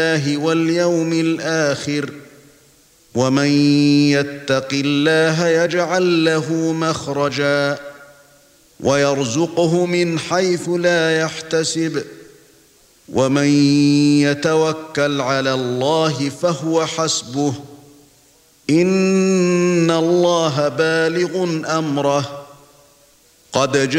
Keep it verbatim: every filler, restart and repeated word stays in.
الله واليوم الآخر ومن يتق الله يجعل له مخرجا ويرزقه من حيث لا يحتسب ومن يتوكل على الله فهو حسبه إن الله بالغ أمره قد جاء